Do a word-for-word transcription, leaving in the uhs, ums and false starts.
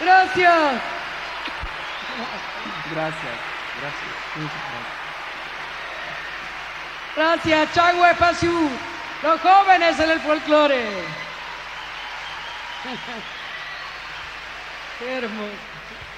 Gracias. Gracias, gracias. Muchas gracias. Gracias, Changwe Pasiu, los jóvenes en el folclore. Qué hermoso.